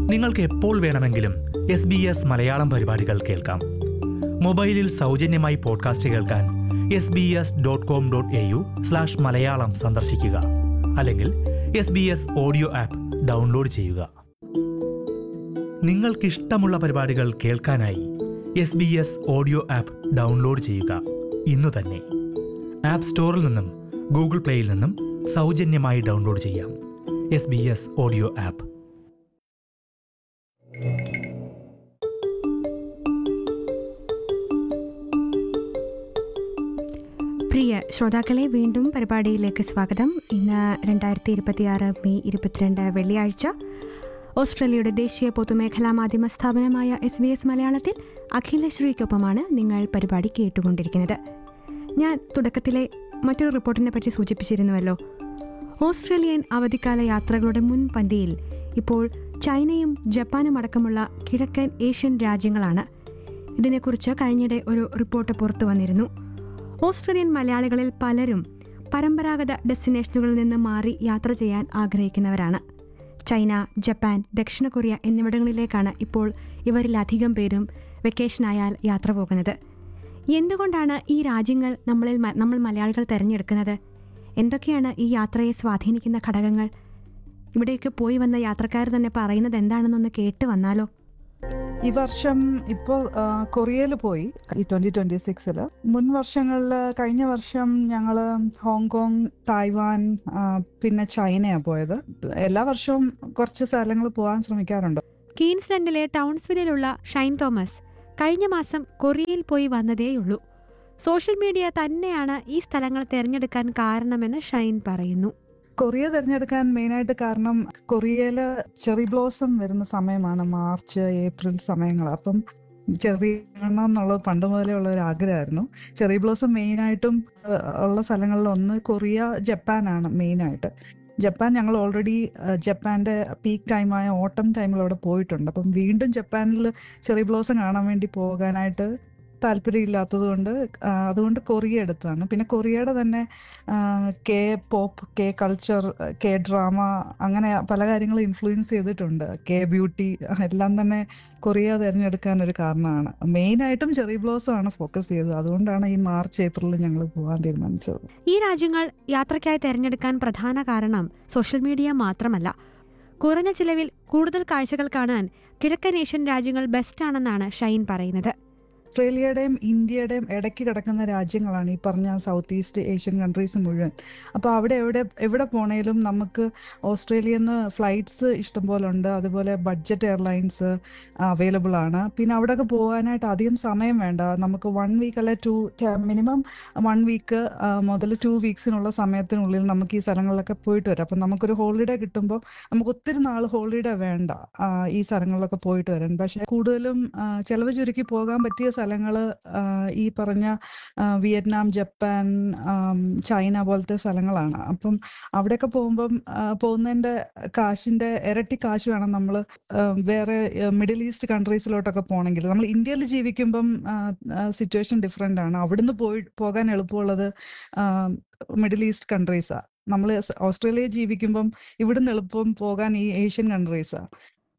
നിങ്ങൾക്ക് എപ്പോൾ വേണമെങ്കിലും SBS മലയാളം പരിപാടികൾ കേൾക്കാം. മൊബൈലിൽ സൗജന്യമായി പോഡ്കാസ്റ്റ് കേൾക്കാൻ sbs.com.au/malayalam സന്ദർശിക്കുക. അല്ലെങ്കിൽ SBS ഓഡിയോ ആപ്പ് ഡൗൺലോഡ് ചെയ്യുക. നിങ്ങൾക്കിഷ്ടമുള്ള പരിപാടികൾ കേൾക്കാനായി SBS ഓഡിയോ ആപ്പ് ഡൗൺലോഡ് ചെയ്യുക. ഇന്നു തന്നെ ആപ്പ് സ്റ്റോറിൽ നിന്നും ഗൂഗിൾ പ്ലേയിൽ നിന്നും സൗജന്യമായി ഡൗൺലോഡ് ചെയ്യാം. SBS audio app. പ്രിയ ശ്രോതാക്കളെ, വീണ്ടും പരിപാടിയിലേക്ക് സ്വാഗതം. ഇന്ന് 2026 മെയ് 22 വെള്ളിയാഴ്ച. ഓസ്ട്രേലിയയുടെ ദേശീയ പൊതുമേഖലാ മാധ്യമ സ്ഥാപനമായ SBS മലയാളത്തിൽ അഖിലശ്രീക്കൊപ്പമാണ് നിങ്ങൾ പരിപാടി കേട്ടുകൊണ്ടിരിക്കുന്നത്. ഞാൻ തുടക്കത്തിലെ മറ്റൊരു റിപ്പോർട്ടിനെ പറ്റി സൂചിപ്പിച്ചിരുന്നുവല്ലോ. ഓസ്ട്രേലിയൻ അവധിക്കാല യാത്രകളുടെ മുൻപന്തിയിൽ ഇപ്പോൾ ചൈനയും ജപ്പാനും അടക്കമുള്ള കിഴക്കൻ ഏഷ്യൻ രാജ്യങ്ങളാണ്. ഇതിനെക്കുറിച്ച് കഴിഞ്ഞിടെ ഒരു റിപ്പോർട്ട് പുറത്തു വന്നിരുന്നു. ഓസ്ട്രേലിയൻ മലയാളികളിൽ പലരും പരമ്പരാഗത ഡെസ്റ്റിനേഷനുകളിൽ നിന്ന് മാറി യാത്ര ചെയ്യാൻ ആഗ്രഹിക്കുന്നവരാണ്. ചൈന, ജപ്പാൻ, ദക്ഷിണ കൊറിയ എന്നിവിടങ്ങളിലേക്കാണ് ഇപ്പോൾ ഇവരിലധികം പേരും വെക്കേഷനായാൽ യാത്ര പോകുന്നത്. എന്തുകൊണ്ടാണ് ഈ രാജ്യങ്ങൾ നമ്മൾ മലയാളികൾ തിരഞ്ഞെടുക്കുന്നത്? എന്തൊക്കെയാണ് ഈ യാത്രയെ സ്വാധീനിക്കുന്ന ഘടകങ്ങൾ? ഇവിടേക്ക് പോയി വന്ന യാത്രക്കാർ തന്നെ പറയുന്നത് എന്താണെന്നൊന്ന് കേട്ട് വന്നാലോ? ഈ വർഷം ഇപ്പോൾ കൊറിയയിൽ പോയി, ഈ 2026. മുൻ വർഷങ്ങളിൽ, കഴിഞ്ഞ വർഷം ഞങ്ങൾ ഹോങ്കോങ്, തായ്വാൻ, പിന്നെ ചൈനയാണ് പോയത്. എല്ലാ വർഷവും കുറച്ച് സ്ഥലങ്ങൾ പോകാൻ ശ്രമിക്കാറുണ്ട്. ക്വീൻസ്ലൻഡിലെ ടൗൺസ്വില്ലിലുള്ള ഷൈൻ തോമസ് കഴിഞ്ഞ മാസം കൊറിയയിൽ പോയി വന്നതേയുള്ളൂ. സോഷ്യൽ മീഡിയ തന്നെയാണ് ഈ സ്ഥലങ്ങൾ തിരഞ്ഞെടുക്കാൻ കാരണമെന്ന് ഷൈൻ പറയുന്നു. കൊറിയ തിരഞ്ഞെടുക്കാൻ മെയിനായിട്ട് കാരണം കൊറിയയിൽ ചെറി ബ്ലോസം വരുന്ന സമയമാണ്, മാർച്ച്, ഏപ്രിൽ സമയങ്ങൾ. അപ്പം ചെറി കാണണം എന്നുള്ളത് പണ്ട് മുതലേ ഉള്ള ഒരു ആഗ്രഹമായിരുന്നു. ചെറി ബ്ലോസം മെയിനായിട്ടും ഉള്ള സ്ഥലങ്ങളിൽ ഒന്ന് കൊറിയ, ജപ്പാനാണ് മെയിനായിട്ട്. ജപ്പാൻ ഞങ്ങൾ ഓൾറെഡി ജപ്പാൻ്റെ പീക്ക് ടൈമായ ഓട്ടം ടൈമിൽ അവിടെ പോയിട്ടുണ്ട്. അപ്പം വീണ്ടും ജപ്പാനിൽ ചെറി ബ്ലോസം കാണാൻ വേണ്ടി പോകാനായിട്ട് താല്പര്യമില്ലാത്തത് കൊണ്ട് അതുകൊണ്ട് കൊറിയ എടുത്തതാണ്. പിന്നെ കൊറിയയുടെ തന്നെ K pop, K culture, K drama, അങ്ങനെ പല കാര്യങ്ങളും ഇൻഫ്ലുവൻസ് ചെയ്തിട്ടുണ്ട്. കെ ബ്യൂട്ടി എല്ലാം തന്നെ കൊറിയ തിരഞ്ഞെടുക്കാൻ ഒരു കാരണമാണ്. മെയിനായിട്ടും ചെറി ബ്ലോസം ആണ് ഫോക്കസ് ചെയ്തത്. അതുകൊണ്ടാണ് ഈ മാർച്ച്, ഏപ്രിലിൽ ഞങ്ങൾ പോകാൻ തീരുമാനിച്ചത്. ഈ രാജ്യങ്ങൾ യാത്രയ്ക്കായി തിരഞ്ഞെടുക്കാൻ പ്രധാന കാരണം സോഷ്യൽ മീഡിയ മാത്രമല്ല. കുറഞ്ഞ ചിലവിൽ കൂടുതൽ കാഴ്ചകൾ കാണാൻ കിഴക്കൻ ഏഷ്യൻ രാജ്യങ്ങൾ ബെസ്റ്റാണെന്നാണ് ഷൈൻ പറയുന്നത്. ഓസ്ട്രേലിയയുടെയും ഇന്ത്യയുടെയും ഇടയ്ക്ക് കിടക്കുന്ന രാജ്യങ്ങളാണ് ഈ പറഞ്ഞ സൗത്ത് ഈസ്റ്റ് ഏഷ്യൻ കൺട്രീസ് മുഴുവൻ. അപ്പോൾ അവിടെ എവിടെ പോണേലും നമുക്ക് ഓസ്ട്രേലിയയിൽ നിന്ന് ഫ്ലൈറ്റ്സ് ഇഷ്ടംപോലെ ഉണ്ട്. അതുപോലെ ബഡ്ജറ്റ് എയർലൈൻസ് അവൈലബിൾ ആണ്. പിന്നെ അവിടെയൊക്കെ പോകാനായിട്ട് അധികം സമയം വേണ്ട. നമുക്ക് 1 വീക്ക് അല്ലെ മിനിമം 1 വീക്ക് മുതൽ 2 വീക്സിനുള്ള സമയത്തിനുള്ളിൽ നമുക്ക് ഈ സ്ഥലങ്ങളിലൊക്കെ പോയിട്ട് വരാം. അപ്പം നമുക്കൊരു ഹോളിഡേ കിട്ടുമ്പോൾ നമുക്ക് ഒത്തിരി നാൾ ഹോളിഡേ വേണ്ട ഈ സ്ഥലങ്ങളിലൊക്കെ പോയിട്ട് വരാൻ. പക്ഷേ കൂടുതലും ചിലവ് ചുരുക്കി പോകാൻ പറ്റിയ സ്ഥലങ്ങൾ ഈ പറഞ്ഞ വിയറ്റ്നാം, ജപ്പാൻ, ചൈന പോലത്തെ സ്ഥലങ്ങളാണ്. അപ്പം അവിടെയൊക്കെ പോകുന്നതിൻ്റെ കാശിൻ്റെ ഇരട്ടി കാശ് വേണം നമ്മൾ വേറെ മിഡിൽ ഈസ്റ്റ് കൺട്രീസിലോട്ടൊക്കെ പോകണമെങ്കിൽ. നമ്മൾ ഇന്ത്യയിൽ ജീവിക്കുമ്പം സിറ്റുവേഷൻ ഡിഫറെൻ്റ് ആണ്. അവിടുന്ന് പോകാൻ എളുപ്പമുള്ളത് മിഡിൽ ഈസ്റ്റ് കൺട്രീസാണ്. നമ്മൾ ഓസ്ട്രേലിയയിൽ ജീവിക്കുമ്പം ഇവിടുന്ന് എളുപ്പം പോകാൻ ഈ ഏഷ്യൻ കൺട്രീസാണ്.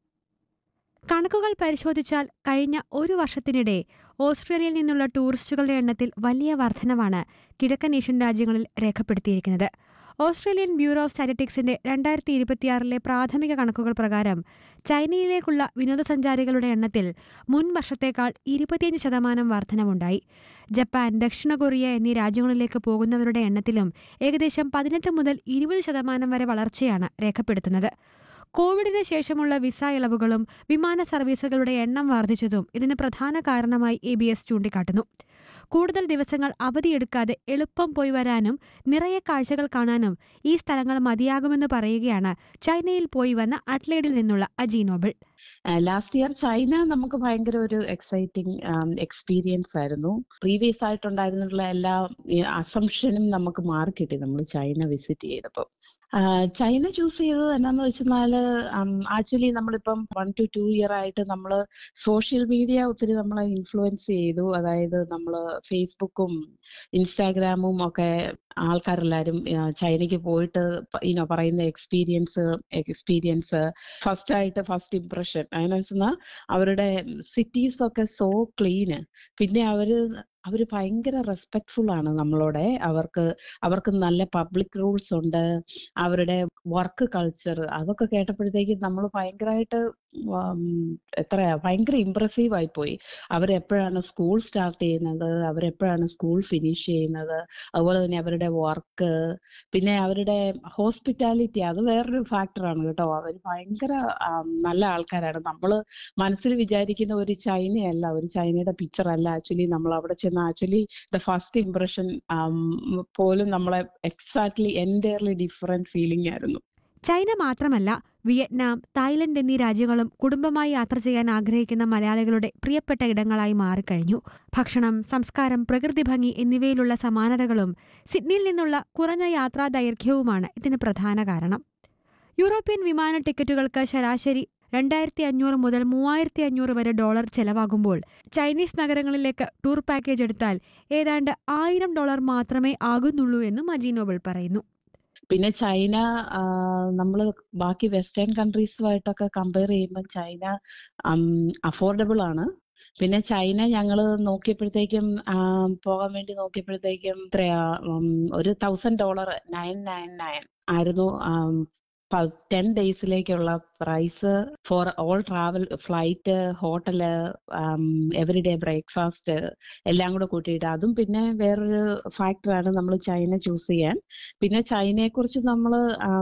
കണക്കുകൾ പരിശോധിച്ചാൽ കഴിഞ്ഞ ഒരു വർഷത്തിനിടെ ഓസ്ട്രേലിയയിൽ നിന്നുള്ള ടൂറിസ്റ്റുകളുടെ എണ്ണത്തിൽ വലിയ വർധനവാണ് കിഴക്കൻ ഏഷ്യൻ രാജ്യങ്ങളിൽ രേഖപ്പെടുത്തിയിരിക്കുന്നത്. ഓസ്ട്രേലിയൻ ബ്യൂറോ ഓഫ് സ്റ്റാറ്റിസ്റ്റിക്സിന്റെ 2026 പ്രാഥമിക കണക്കുകൾ പ്രകാരം ചൈനയിലേക്കുള്ള വിനോദസഞ്ചാരികളുടെ എണ്ണത്തിൽ മുൻ വർഷത്തേക്കാൾ 25% വർധനവുണ്ടായി. ജപ്പാൻ, ദക്ഷിണ കൊറിയ എന്നീ രാജ്യങ്ങളിലേക്ക് പോകുന്നവരുടെ എണ്ണത്തിലും ഏകദേശം 18 മുതൽ 20% വരെ വളർച്ചയാണ് രേഖപ്പെടുത്തുന്നത്. കോവിഡിന് ശേഷമുള്ള വിസ ഇളവുകളും വിമാന സർവീസുകളുടെ എണ്ണം വർദ്ധിച്ചതും ഇതിന് പ്രധാന കാരണമായി ABS ചൂണ്ടിക്കാട്ടുന്നു. കൂടുതൽ ദിവസങ്ങൾ അവധിയെടുക്കാതെ എളുപ്പം പോയി വരാനും നിറയെ കാഴ്ചകൾ കാണാനും ഈ സ്ഥലങ്ങൾ മതിയാകുമെന്ന് പറയുകയാണ് ചൈനയിൽ പോയി വന്ന അഡ്ലേഡിൽ നിന്നുള്ള Aji Noble. Last year China നമുക്ക് ഭയങ്കര ഒരു എക്സൈറ്റിംഗ് എക്സ്പീരിയൻസ് ആയിരുന്നു. പ്രീവിയസ് ആയിട്ടുണ്ടായിരുന്നുള്ള എല്ലാ അസംഷനും നമുക്ക് മാറി കിട്ടി നമ്മൾ ചൈന വിസിറ്റ് ചെയ്തപ്പോൾ. ചൈന ചൂസ് ചെയ്തത് എന്നാന്ന് വെച്ചാൽ ആക്ച്വലി നമ്മളിപ്പം 1 to 2 ഇയർ ആയിട്ട് നമ്മൾ സോഷ്യൽ മീഡിയ ഒത്തിരി നമ്മളെ ഇൻഫ്ലുവൻസ് ചെയ്തു. അതായത് നമ്മൾ ഫേസ്ബുക്കും ഇൻസ്റ്റാഗ്രാമും ഒക്കെ ആൾക്കാരെല്ലാരും ചൈനയ്ക്ക് പോയിട്ട് പറയുന്ന എക്സ്പീരിയൻസ് ഫസ്റ്റ് ഇംപ്രഷൻ അതിനനുസരിച്ച് അവരുടെ സിറ്റീസ് ഒക്കെ സോ ക്ലീന്. പിന്നെ അവര് ഭയങ്കര റെസ്പെക്ട്ഫുൾ ആണ് നമ്മളോടെ. അവർക്ക് നല്ല പബ്ലിക് റൂൾസ് ഉണ്ട്. അവരുടെ വർക്ക് കൾച്ചർ അതൊക്കെ കേട്ടപ്പോഴത്തേക്കും നമ്മൾ ഭയങ്കരമായിട്ട് ഭയങ്കര ഇംപ്രസീവ് ആയി പോയി. അവരെപ്പോഴാണ് സ്കൂൾ സ്റ്റാർട്ട് ചെയ്യുന്നത്, അവരെപ്പോഴാണ് സ്കൂൾ ഫിനിഷ് ചെയ്യുന്നത്, അതുപോലെ തന്നെ അവരുടെ വർക്ക്, പിന്നെ അവരുടെ ഹോസ്പിറ്റാലിറ്റി അത് വേറൊരു ഫാക്ടറാണ് കേട്ടോ. അവർ ഭയങ്കര നല്ല ആൾക്കാരാണ്. നമ്മൾ മനസ്സിൽ വിചാരിക്കുന്ന ഒരു ചൈനയല്ല, ഒരു ചൈനയുടെ പിക്ചർ അല്ല ആക്ച്വലി നമ്മൾ അവിടെ ചെന്ന് ആക്ച്വലി ദ ഫസ്റ്റ് ഇംപ്രഷൻ പോലും നമ്മളെ എക്സാക്ട്ലി എൻറ്റയർലി ഡിഫറെന്റ് ഫീലിംഗ് ആയിരുന്നു. ചൈന മാത്രമല്ല, വിയറ്റ്നാം, തായ്ലൻഡ് എന്നീ രാജ്യങ്ങളും കുടുംബമായി യാത്ര ചെയ്യാൻ ആഗ്രഹിക്കുന്ന മലയാളികളുടെ പ്രിയപ്പെട്ട ഇടങ്ങളായി മാറിക്കഴിഞ്ഞു. ഭക്ഷണം, സംസ്കാരം, പ്രകൃതി ഭംഗി എന്നിവയിലുള്ള സമാനതകളും സിഡ്നിയിൽ നിന്നുള്ള കുറഞ്ഞ യാത്രാ ദൈർഘ്യവുമാണ് ഇതിന് പ്രധാന കാരണം. യൂറോപ്യൻ വിമാന ടിക്കറ്റുകൾക്ക് ശരാശരി 2500 മുതൽ 3500 വരെ ഡോളർ ചെലവാകുമ്പോൾ ചൈനീസ് നഗരങ്ങളിലേക്ക് ടൂർ പാക്കേജ് എടുത്താൽ ഏതാണ്ട് $1000 മാത്രമേ ആകുന്നുള്ളൂ എന്നും മജീനോബിൾ പറയുന്നു. പിന്നെ ചൈന നമ്മൾ ബാക്കി വെസ്റ്റേൺ കൺട്രീസുമായിട്ടൊക്കെ കമ്പയർ ചെയ്യുമ്പോൾ ചൈന അഫോർഡബിൾ ആണ്. പിന്നെ ചൈന ഞങ്ങൾ നോക്കിയപ്പോഴത്തേക്കും പോകാൻ വേണ്ടി നോക്കിയപ്പോഴത്തേക്കും ഒരു $1000 999 ആയിരുന്നു 10 ഡേയ്സിലേക്കുള്ള price for all travel, flight, hotel, everyday breakfast എല്ലാം കൂടെ കൂട്ടിയിട്ട്. അതും പിന്നെ വേറൊരു ഫാക്ടറാണ് നമ്മൾ ചൈന ചൂസ് ചെയ്യാൻ. പിന്നെ ചൈനയെക്കുറിച്ച് നമ്മൾ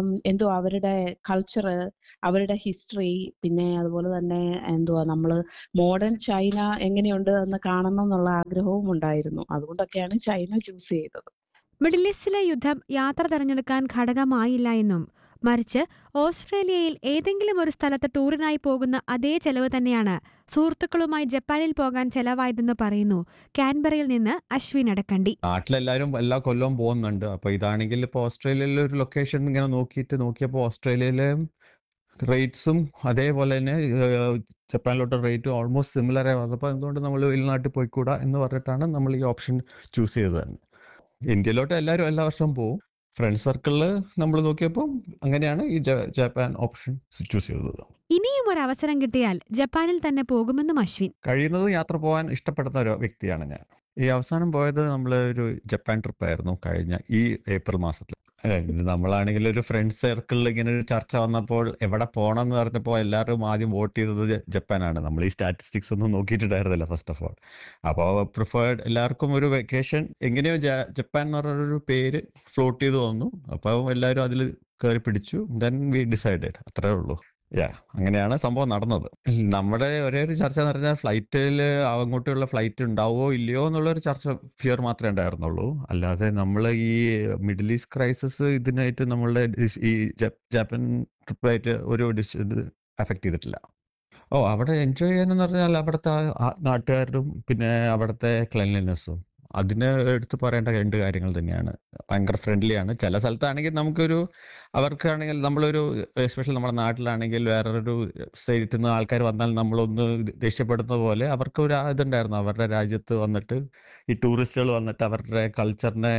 അവരുടെ കൾച്ചർ, അവരുടെ ഹിസ്റ്ററി, പിന്നെ അതുപോലെ തന്നെ നമ്മൾ മോഡേൺ ചൈന എങ്ങനെയുണ്ട് എന്ന് കാണണം എന്നുള്ള ആഗ്രഹവും ഉണ്ടായിരുന്നു. അതുകൊണ്ടൊക്കെയാണ് ചൈന ചൂസ് ചെയ്തത്. മിഡിൽ ഈസ്റ്റിലെ യുദ്ധം യാത്ര തിരഞ്ഞെടുക്കാൻ ഘടകമായില്ല എന്നും മറിച്ച് ഓസ്ട്രേലിയയിൽ ഏതെങ്കിലും ഒരു സ്ഥലത്ത് ടൂറിനായി പോകുന്ന അതേ ചെലവ് തന്നെയാണ് സുഹൃത്തുക്കളുമായി ജപ്പാനിൽ പോകാൻ ചെലവായതെന്ന് പറയുന്നു കാൻബറയിൽ നിന്ന് അശ്വിൻ അടക്കണ്ടി. നാട്ടിലെല്ലാവരും എല്ലാ കൊല്ലവും പോകുന്നുണ്ട്. അപ്പൊ ഇതാണെങ്കിൽ ഇപ്പോൾ ഓസ്ട്രേലിയയിലെ ഒരു ലൊക്കേഷൻ ഇങ്ങനെ നോക്കിയപ്പോൾ ഓസ്ട്രേലിയയിലെ റേറ്റ്സും അതേപോലെ തന്നെ ജപ്പാനിലോട്ട് റേറ്റ് ഓൾമോസ്റ്റ് സിമിലർ ആയി വന്നപ്പോൾ എന്തുകൊണ്ട് നമ്മൾ വെളിനാട്ടിൽ പോയിക്കൂടാ എന്ന് പറഞ്ഞിട്ടാണ് നമ്മൾ ഈ ഓപ്ഷൻ ചൂസ് ചെയ്തത് തന്നെ. ഇന്ത്യയിലോട്ട് എല്ലാവരും എല്ലാ വർഷവും പോകും. ഫ്രണ്ട് സർക്കിളിൽ നമ്മൾ നോക്കിയപ്പോൾ അങ്ങനെയാണ് ഈ ജപ്പാൻ ഓപ്ഷൻ ചൂസ് ചെയ്തത്. ഇനിയും ഒരു അവസരം കിട്ടിയാൽ ജപ്പാനിൽ തന്നെ പോകുമെന്നും അശ്വിൻ. കഴിയുന്നതും യാത്ര പോകാൻ ഇഷ്ടപ്പെടുന്ന ഒരു വ്യക്തിയാണ് ഞാൻ. ഈ അവസാനം പോയത് നമ്മളൊരു ജപ്പാൻ ട്രിപ്പായിരുന്നു കഴിഞ്ഞ ഈ ഏപ്രിൽ മാസത്തിൽ. നമ്മളാണെങ്കിൽ ഒരു ഫ്രണ്ട് സർക്കിളിൽ ഇങ്ങനെ ഒരു ചർച്ച വന്നപ്പോൾ എവിടെ പോകണം എന്ന് പറഞ്ഞപ്പോൾ എല്ലാവരും ആദ്യം വോട്ട് ചെയ്തത് ജപ്പാനാണ്. നമ്മൾ ഈ സ്റ്റാറ്റിസ്റ്റിക്സ് ഒന്നും നോക്കിയിട്ടുണ്ടായിരുന്നില്ല ഫസ്റ്റ് ഓഫ് ഓൾ. അപ്പോൾ പ്രിഫേർഡ് എല്ലാവർക്കും ഒരു വെക്കേഷൻ എങ്ങനെയോ ജപ്പാൻ എന്ന് പറഞ്ഞൊരു പേര് ഫ്ലോട്ട് ചെയ്ത് വന്നു. അപ്പോൾ എല്ലാവരും അതിൽ കയറി പിടിച്ചു. Then we decided. അത്രേ ഉള്ളൂ. അങ്ങനെയാണ് സംഭവം നടന്നത്. നമ്മുടെ ഒരേ ഒരു ചർച്ച എന്ന് പറഞ്ഞാൽ ഫ്ലൈറ്റിൽ അങ്ങോട്ടുള്ള ഫ്ലൈറ്റ് ഉണ്ടാവുമോ ഇല്ലയോ എന്നുള്ളൊരു ചർച്ച ഫിയർ മാത്രമേ ഉണ്ടായിരുന്നുള്ളൂ. അല്ലാതെ നമ്മൾ ഈ മിഡിൽ ഈസ്റ്റ് ക്രൈസിസ് ഇതിനായിട്ട് നമ്മളുടെ ഈ ജപ്പാൻ ട്രിപ്പായിട്ട് ഒരു ഇത് അഫക്റ്റ് ചെയ്തിട്ടില്ല. അവിടെ എൻജോയ് ചെയ്യാനെന്ന് പറഞ്ഞാൽ അവിടുത്തെ നാട്ടുകാരും പിന്നെ അവിടുത്തെ ക്ലീൻലിനെസ്സും അതിന് എടുത്ത് പറയേണ്ട 2 കാര്യങ്ങൾ തന്നെയാണ്. ഭയങ്കര ഫ്രണ്ട്ലിയാണ്. ചില സ്ഥലത്താണെങ്കിൽ നമുക്കൊരു അവർക്കാണെങ്കിൽ നമ്മളൊരു എസ്പെഷ്യലി നമ്മുടെ നാട്ടിലാണെങ്കിൽ വേറൊരു സ്റ്റേറ്റിൽ നിന്ന് ആൾക്കാർ വന്നാൽ നമ്മളൊന്ന് ദേഷ്യപ്പെടുന്ന പോലെ അവർക്ക് ഒരു ഇതുണ്ടായിരുന്നു. അവരുടെ രാജ്യത്ത് വന്നിട്ട് ഈ ടൂറിസ്റ്റുകൾ വന്നിട്ട് അവരുടെ കൾച്ചറിനെ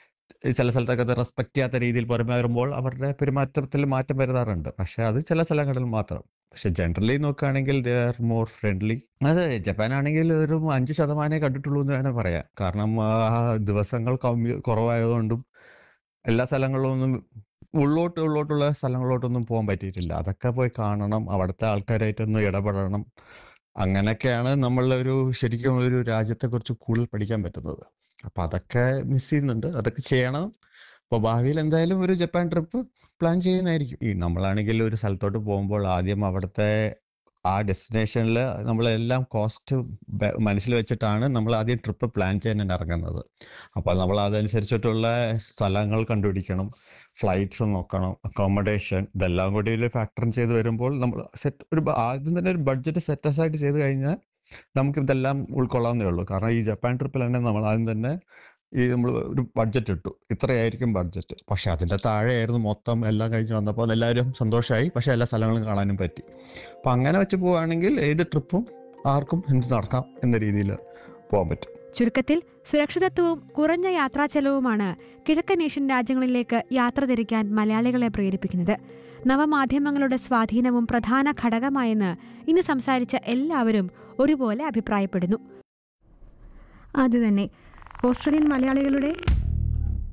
ചില സ്ഥലത്തൊക്കെ അത് റെസ്പെക്ട് ചെയ്യാത്ത രീതിയിൽ പെരുമാറുമ്പോൾ അവരുടെ പെരുമാറ്റത്തിൽ മാറ്റം വരുത്താറുണ്ട്. പക്ഷെ അത് ചില സ്ഥലങ്ങളിൽ മാത്രം. പക്ഷെ ജനറലി നോക്കുകയാണെങ്കിൽ ദേ ആർ മോർ ഫ്രണ്ട്ലി. അതെ, ജപ്പാനാണെങ്കിൽ ഒരു 5% കണ്ടിട്ടുള്ളൂ എന്ന് വേണേൽ പറയാം. കാരണം ദിവസങ്ങൾ കുറവായതുകൊണ്ടും എല്ലാ സ്ഥലങ്ങളിലൊന്നും ഉള്ളോട്ടുള്ള സ്ഥലങ്ങളിലോട്ടൊന്നും പോകാൻ പറ്റിയിട്ടില്ല. അതൊക്കെ പോയി കാണണം, അവിടുത്തെ ആൾക്കാരായിട്ടൊന്ന് ഇടപെടണം. അങ്ങനെയൊക്കെയാണ് നമ്മളൊരു ശരിക്കും ഒരു രാജ്യത്തെക്കുറിച്ച് കൂടുതൽ പഠിക്കാൻ പറ്റുന്നത്. അപ്പം അതൊക്കെ മിസ് ചെയ്യുന്നുണ്ട്. അതൊക്കെ ചെയ്യണം. അപ്പോൾ ഭാവിയിൽ എന്തായാലും ഒരു ജപ്പാൻ ട്രിപ്പ് പ്ലാൻ ചെയ്യുന്നതായിരിക്കും. നമ്മളാണെങ്കിൽ ഒരു സ്ഥലത്തോട്ട് പോകുമ്പോൾ ആദ്യം അവിടുത്തെ ആ ഡെസ്റ്റിനേഷനിൽ നമ്മളെല്ലാം കോസ്റ്റ് മനസ്സിൽ വെച്ചിട്ടാണ് നമ്മൾ ആദ്യം ട്രിപ്പ് പ്ലാൻ ചെയ്യാൻ ഇറങ്ങുന്നത്. അപ്പോൾ നമ്മൾ അതനുസരിച്ചിട്ടുള്ള സ്ഥലങ്ങൾ കണ്ടുപിടിക്കണം, ഫ്ലൈറ്റ്സ് നോക്കണം, അക്കോമഡേഷൻ, ഇതെല്ലാം കൂടി ഒരു ഫാക്ടർ ചെയ്ത് വരുമ്പോൾ നമ്മൾ ആദ്യം തന്നെ ഒരു ബഡ്ജറ്റ് സെറ്റ് അസൈഡ് ചെയ്ത് കഴിഞ്ഞാൽ നമുക്ക് ഇതെല്ലാം ഉൾക്കൊള്ളാവുന്നേ ഉള്ളൂ. കാരണം ഈ ജപ്പാൻ ട്രിപ്പിൽ തന്നെ നമ്മൾ ആദ്യം തന്നെ നമ്മൾ ഒരു ബഡ്ജറ്റ് ഇട്ടു, ഇത്രയായിരിക്കും ബഡ്ജറ്റ്. പക്ഷെ അതിൻ്റെ താഴെയായിരുന്നു മൊത്തം. എല്ലാം കഴിച്ച് വന്നപ്പോൾ എല്ലാവരും സന്തോഷമായി. പക്ഷെ എല്ലാ സ്ഥലങ്ങളും കാണാനും പറ്റി. അപ്പം അങ്ങനെ വെച്ച് പോവുകയാണെങ്കിൽ ഏത് ട്രിപ്പും ആർക്കും എന്ത് നടക്കാം എന്ന രീതിയിൽ പോകാൻ പറ്റും. ചുരുക്കത്തിൽ സുരക്ഷിതത്വവും കുറഞ്ഞ യാത്രാച്ചെലവുമാണ് കിഴക്കൻ ഏഷ്യൻ രാജ്യങ്ങളിലേക്ക് യാത്ര തിരിക്കാൻ മലയാളികളെ പ്രേരിപ്പിക്കുന്നത്. നവമാധ്യമങ്ങളുടെ സ്വാധീനവും പ്രധാന ഘടകമായെന്ന് ഇന്ന് സംസാരിച്ച എല്ലാവരും ഒരുപോലെ അഭിപ്രായപ്പെടുന്നു. അതുതന്നെ ഓസ്ട്രേലിയൻ മലയാളികളുടെ